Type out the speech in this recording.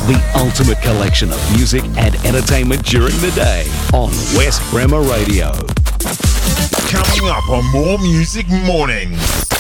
the ultimate collection of music and entertainment during the day on West Bremer Radio. Coming up on More Music Mornings.